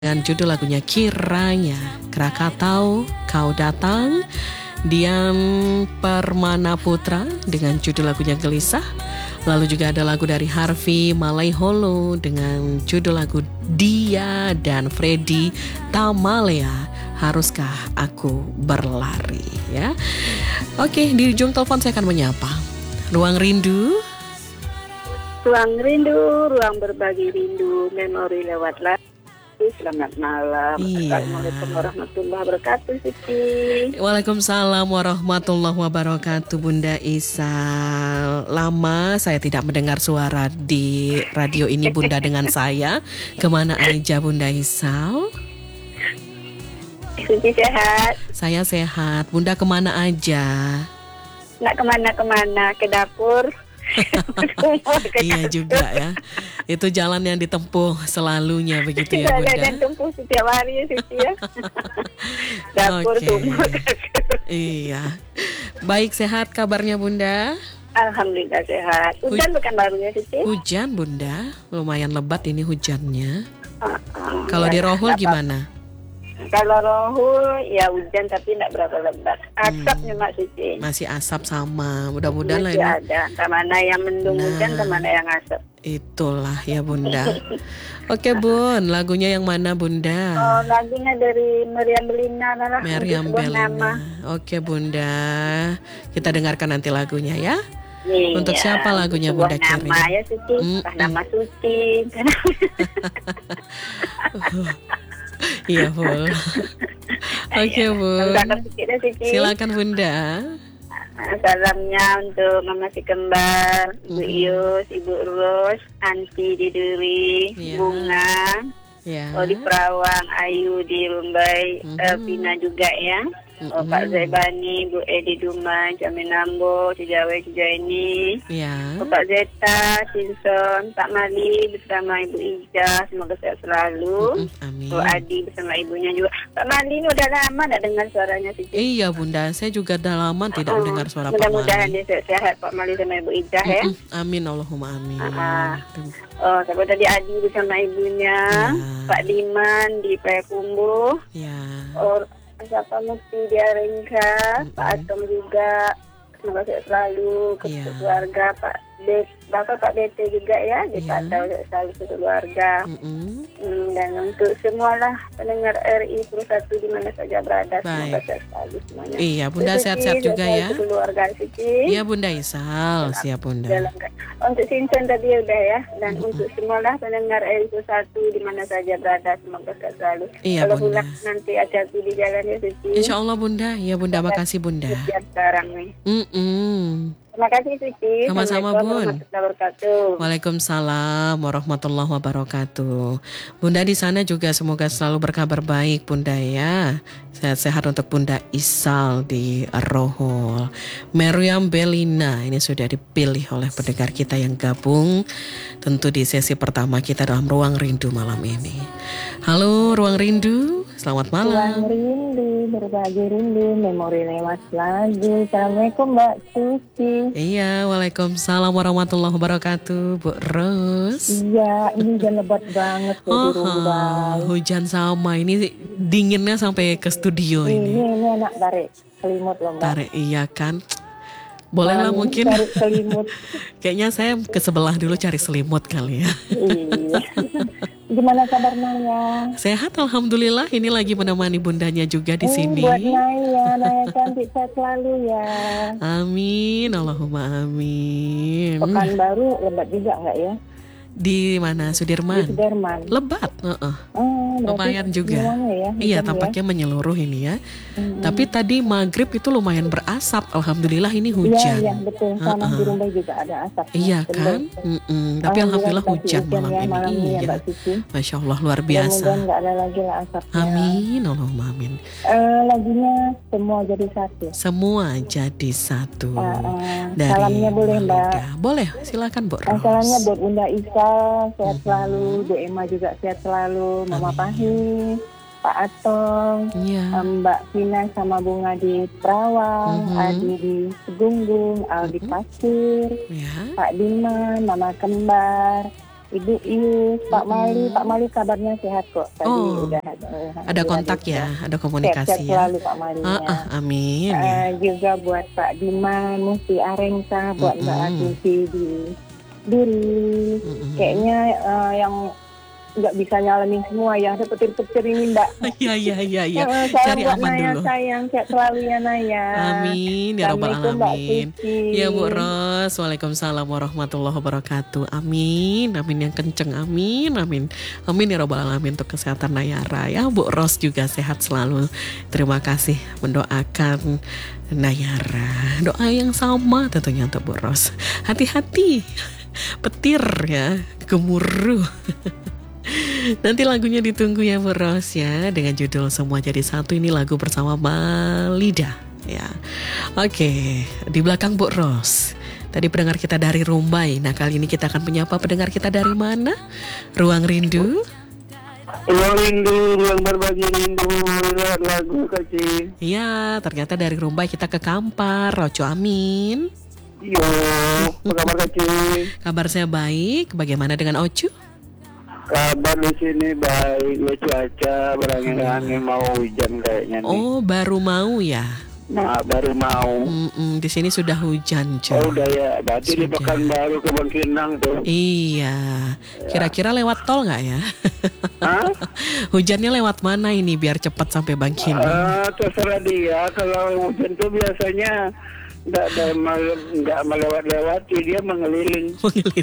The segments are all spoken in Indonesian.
dengan judul lagunya Kiranya Krakatau Kau Datang. Dian Permana Putra dengan judul lagunya Gelisah. Lalu juga ada lagu dari Harvey Malaiholo dengan judul lagu Dia, dan Freddy Tamalea Haruskah Aku Berlari, ya. Oke, di ujung telepon saya akan menyapa Ruang Rindu. Ruang rindu, ruang berbagi rindu, memori lewat lagu. Selamat malam. Iya. Assalamualaikum warahmatullahi wabarakatuh, Siti. Waalaikumsalam warahmatullahi wabarakatuh, Bunda Isa. Lama saya tidak mendengar suara di radio ini, Bunda, dengan saya. Kemana aja, Bunda Isa? Siti sehat? Saya sehat. Bunda kemana aja? Nggak kemana-kemana, ke dapur. Iya juga ya. Itu jalan yang ditempuh selalunya begitu ya, Bunda. Jalan yang tempuh setiap hari ya, Siti ya. Dapur, sumur. Iya. Baik, sehat kabarnya, Bunda? Alhamdulillah sehat. Hujan bukan barunya, Siti? Hujan, Bunda. Lumayan lebat ini hujannya. Kalau di Rohul gimana? Kalau Rohul ya hujan tapi tidak berapa lebat. Asapnya Mak Siti. Masih asap sama. Mudah-mudahan lah Masih ini. ada. Kemana yang mendung hujan, kemana yang asap. Itulah ya, Bunda. Oke, Bun, lagunya yang mana, Bunda? Oh, lagunya dari Meriam Belina lah. Meriam Belina. Oke, Bunda. Kita dengarkan nanti lagunya ya. Iya, untuk siapa lagunya, Bunda kirim? Nama ya, Siti. Nama Suci. Iya, Bun. Oke, Bun. Silakan, Bunda. Salamnya untuk Mama Si Kembar, Ibu Ius, Ibu Ros, Anti di Duri, Bunga, di Perawang, Ayu di Rumbai, Pina juga ya. Pak Zaibani, Bu Edi Duma, Jamin Nambo, Cijawe Cijaini, Pak Zeta, Sinson, Pak Mali bersama Ibu Ija, semoga sehat selalu. Amin. Bu Adi bersama ibunya juga. Pak Mali ini udah lama tidak dengar suaranya sih. Iya, Bunda, saya juga udah lama tidak mendengar suara Pak Mali. Mudah-mudahan dia sehat Pak Mali sama Ibu Ija ya. Amin, Allahumma amin. Sampai tadi Adi bersama ibunya, Pak Diman di Payakumbuh. Siapa Mukti di Arengka, Pak Atom juga, semoga sehat selalu, keluarga Bapak Pak DT juga ya, dipantau selalu keluarga. Dan untuk semualah pendengar RI 1 di mana saja berada, semoga sehat selalu semuanya. Iya, Bunda sehat-sehat juga ya. Keluarga Siti. Iya, Bunda Isal, siap, Bunda. Untuk Sinsen tadi udah ya, dan untuk semualah pendengar RI 1 di mana saja berada, semoga sehat selalu. Iya, kalau Bunda. pulang nanti hati-hati di jalan ya, Siti. Insya Allah, Bunda. Iya, Bunda, makasih, Bunda. Sekarang nih. Terima kasih, Siti. Sama-sama, Bun. Wabarakatuh. Waalaikumsalam warahmatullahi wabarakatuh. Bunda di sana juga semoga selalu berkabar baik, Bunda ya. Sehat-sehat untuk Bunda Isal di Rohol. Meriam Belina ini sudah dipilih oleh pendengar kita yang gabung tentu di sesi pertama kita dalam Ruang Rindu malam ini. Halo Ruang Rindu, selamat malam. Ruang Rindu, berbagi rindu, memori lewat lagu. Assalamualaikum Mbak Suci. Iya, waalaikumsalam warahmatullahi wabarakatuh, Bu Ros. Iya, ini hujan lebat banget di Rumbai. Hujan sama, ini dinginnya sampai ke studio ini. Ini enak tarik selimut loh Mbak. Tarik, iya kan. Boleh lah mungkin. Tarik selimut. Kayaknya saya ke sebelah dulu cari selimut kali ya. Iya. Gimana kabar Naya? Sehat, alhamdulillah. Ini lagi menemani bundanya juga di sini. Buat Naya cantik sehat selalu ya. Amin, Allahumma amin. Pekanbaru lebat juga enggak ya? Di mana? Sudirman? Di Sudirman. Lebat, lumayan juga. Ya, iya, tampaknya menyeluruh ini ya. Tapi tadi maghrib itu lumayan berasap. Alhamdulillah ini hujan. Iya, betul. Sama di Rumbai juga ada asap. Iya kan? Tapi alhamdulillah hujan malam ini. Iya. Masya Allah, luar biasa. Mudah-mudahan nggak ada lagi lah asapnya. Amin, Allahumma amin. Lagunya Semua Jadi Satu. Semua Jadi Satu. Dari salamnya boleh Mbak? Boleh, silakan Bu Ros. Salamnya buat Bunda Isa, sehat selalu. Bu Emma juga sehat selalu. Mama Pahi, Pak Atong, Mbak Vina sama Bunga di Perawang, Adi di Segunggung, Aldi Pasir, Pak Diman, Mama Kembar, Ibu Ius, Pak Mali kabarnya sehat kok. Tadi udah ada kontak ya, ada komunikasi sehat selalu Pak Malinya. Amin. Juga buat Pak Diman, Musti Arengsa, buat Mbak Atusi di Duri. Kayaknya yang nggak bisa nyalamin semua yang petir-petir ini Mbak. Iya. Cari aman dulu. Sayang, sehat selalu ya Naya. Amin ya robbal alamin. Ya Bu Ros, waalaikumsalam warahmatullahi wabarakatuh. Amin yang kenceng. Amin ya robbal alamin untuk kesehatan Nayara ya. Bu Ros juga sehat selalu. Terima kasih mendoakan Nayara. Doa yang sama tentunya untuk Bu Ros. Hati-hati petir ya, gemuruh. Nanti lagunya ditunggu ya Bu Ros ya, dengan judul Semua Jadi Satu. Ini lagu bersama Malida ya. Oke, di belakang Bu Ros tadi pendengar kita dari Rumbai. Nah kali ini kita akan menyapa pendengar kita dari mana? Ruang Rindu. Ruang berbagi rindu, lagu kecil. Iya, ternyata dari Rumbai kita ke Kampar. Roco Amin. Yo, apa kabar kecil? Kabar saya baik. Bagaimana dengan Ocu? Kabar di sini baik, cuaca berangin-angin, mau hujan kayaknya nih. Oh, baru mau ya? Nah, baru mau. Di sini sudah hujan, cuy. Oh, udah ya. Berarti di Pekanbaru ke Bangkinang tuh. Iya. Kira-kira lewat tol nggak ya? Hah? Hujannya lewat mana ini biar cepat sampai Bangkinang? Terserah dia. Kalau hujan tuh biasanya nggak melewat-lewati, dia mengeliling.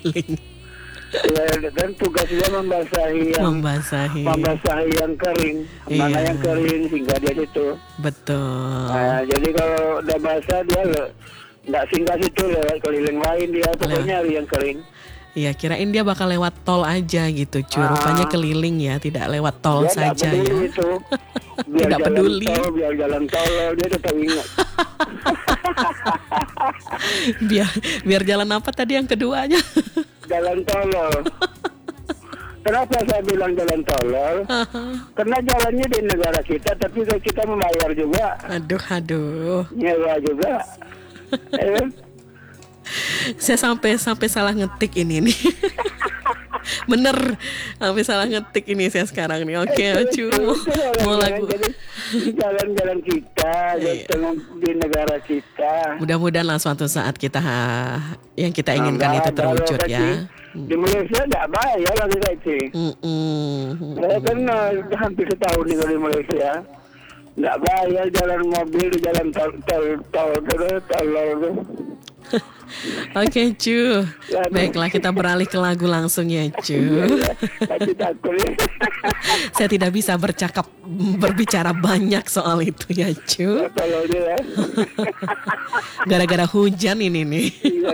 Ya, dan tugasnya membasahi yang kering, mana yang kering sehingga dia situ. Betul. Nah, jadi kalau udah basah dia nggak singgah situ, lewat keliling lain dia, pokoknya yang kering. Iya, kirain dia bakal lewat tol aja gitu, cuy. Rupanya keliling ya, tidak lewat tol dia saja ya. Itu. Biar tidak peduli. Biar jalan tol dia tetap ingat. biar jalan apa tadi yang keduanya? Jalan tolol. Kenapa saya bilang jalan tolol? Karena jalannya di negara kita, tapi kita membayar juga. Aduh. Nyewa juga. Saya sampai salah ngetik ini nih. Bener, sampai salah ngetik ini saya sekarang nih. Oke, Ocu. Mau lagu. Jalan-jalan kita, di negara kita. Mudah-mudahan lah suatu saat kita yang kita inginkan itu terwujud ya. Di Malaysia nggak bayar lagi kecil. Saya kan hampir setahun tinggal di Malaysia. Nggak bayar jalan mobil di jalan tol. Oke, Cu. Baiklah, kita beralih ke lagu langsung ya, Cu. Saya tidak bisa berbicara banyak soal itu ya, Cu. Gara-gara hujan ini nih.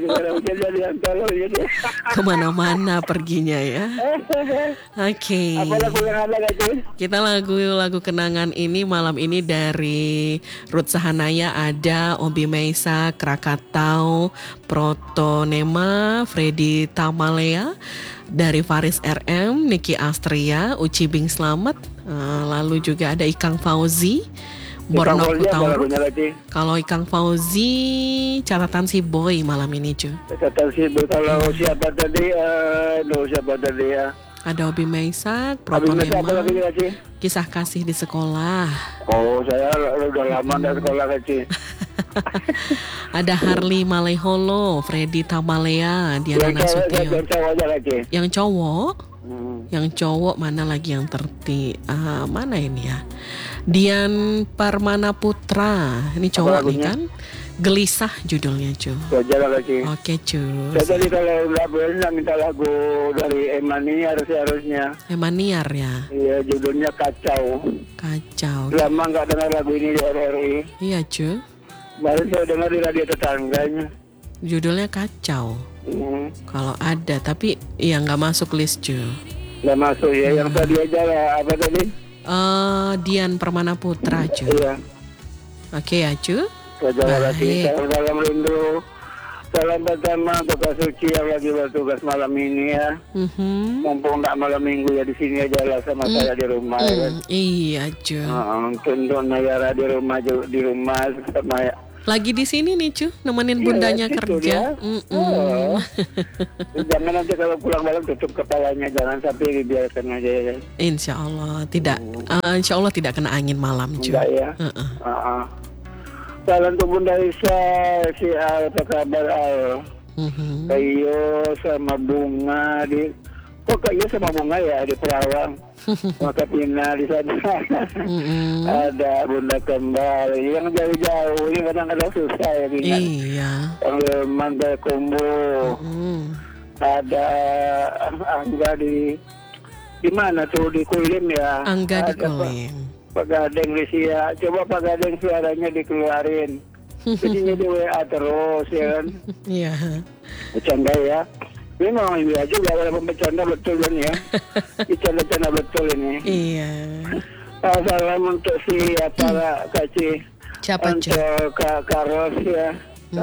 Kemana-mana perginya ya. Oke. Kita lagu kenangan ini malam ini dari Ruth Sahanaya, ada Obi Meisa, Krakatau, Protonema, Freddy Tamalea, dari Faris RM, Niki Astria, Uci Bing Slamet, lalu juga ada Ikang Fauzi, Borno Kutauru. Kalau Ikang Fauzi, catatan si Boy malam ini, cu. Catatan si Boy. Kalau siapa tadi ya? Ada Obi Meisa, Protonema, Kisah Kasih di Sekolah. Oh, saya udah lama dari sekolah kecil. Ada Harley Maleholo, Freddy Tamalea, Diana Nasution. Yang cowok? Yang cowok mana lagi yang mana ini ya? Dian Permana Putra. Ini cowok nih kan? Gelisah judulnya, cu. Oke, cu. Saya tadi kalau nggak boleh minta lagu dari Emaniar harusnya. Emaniar ya? Iya, judulnya Kacau. Lama nggak dengar lagu ini di RRI. Iya, cu. Baru saya dengar di radio tetangganya. Judulnya Kacau. Kalau ada, tapi ya nggak masuk list, cu. Nggak masuk ya. Yang tadi aja lah, apa tadi? Dian Permana Putra, cu. Iya. Oke ya, cu. Dalam rindu. Salam pertama untuk Kak Suci yang lagi bertugas malam ini ya. Mumpung nggak malam minggu ya, di sini aja lah sama saya di rumah ya kan. Iya, cu. Untuk Nayara di rumah sama Lagi di sini nih cu, nemenin bundanya kerja. Jangan nanti kalau pulang malam tutup kepalanya, jangan sampai dibiarkan aja ya. Insya Allah tidak, insya Allah tidak kena angin malam cu. Enggak ya. Salam untuk Bunda Isa, si Al, apa kabar Al? Kayo sama Bunga kok kayo sama Bunga ya di Perawang. Maka Pina di sana. Ada Bunda Kembal yang jauh-jauh, ini kadang-kadang susah ya Bina. Iya. Mantai Kumbu. Ada Angga di mana tuh, di Kulim ya? Angga di Kulim. Pak Gadeng di Sia. Coba Pak Gadeng suaranya dikeluarin. Jadinya di WA terus ya kan. Iya. Bercanda ya. Ini memang iya juga, walaupun bercanda betul kan ya. Bercanda-canda betul ini. Iya. Salam untuk si para Kaci. Siapa untuk Kak Ros ya.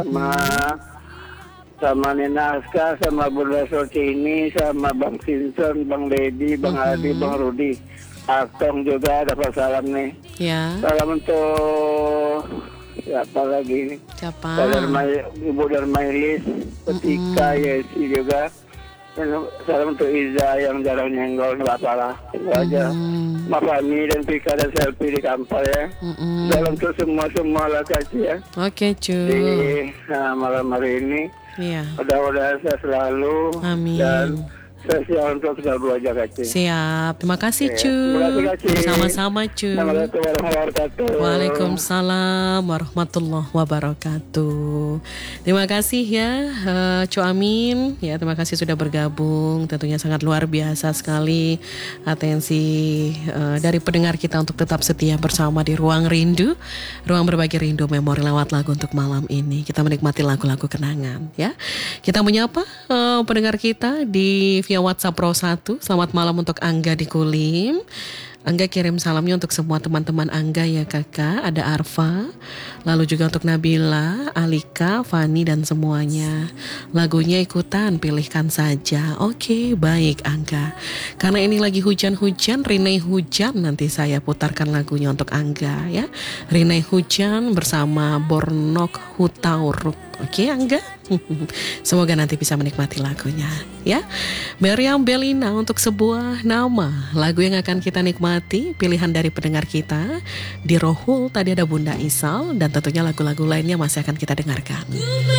Sama Nina Aska, sama Bunda Sortini, sama Bang Simpson, Bang Dedi, Bang Adi, Bang Rudi. Akong juga dapat salam nih. Ya. Salam untuk siapa lagi nih? Siapa? Ibu Darmailis, Petika, Yesi juga. Salam untuk Iza yang jarang nyenggol, nggak apa-apa. Itu aja. Mafani dan Pika dan Selfie di Kampar ya. Salam untuk semua lah kasih ya. Oke cu. Di malam hari ini. Iya. Mudah-mudahan saya selalu. Amin. Dan spesial untuk kita berdua aja Kaci. Siap, terima kasih cu. Terima kasih Kaci. Sama-sama cu. Assalamualaikum warahmatullahi wabarakatuh. Waalaikumsalam warahmatullahi wabarakatuh. Terima kasih ya Cu Amin. Ya, terima kasih sudah bergabung. Tentunya sangat luar biasa sekali atensi dari pendengar kita untuk tetap setia bersama di Ruang Rindu, ruang berbagi rindu memori lewat lagu untuk malam ini. Kita menikmati lagu-lagu kenangan ya. Kita menyapa pendengar kita di via WhatsApp Pro 1. Selamat malam untuk Angga di Kulim. Angga kirim salamnya untuk semua teman-teman Angga ya kakak. Ada Arfa, lalu juga untuk Nabila, Alika, Fani dan semuanya. Lagunya ikutan, pilihkan saja. Oke, baik Angga. Karena ini lagi hujan-hujan, Rinai Hujan, nanti saya putarkan lagunya untuk Angga ya. Rinai Hujan bersama Bornok Hutauruk. Oke Angga. Semoga nanti bisa menikmati lagunya ya. Meriam Belina untuk Sebuah Nama, lagu yang akan kita nikmati, pilihan dari pendengar kita. Di Rohul tadi ada Bunda Isal, dan tentunya lagu-lagu lainnya masih akan kita dengarkan.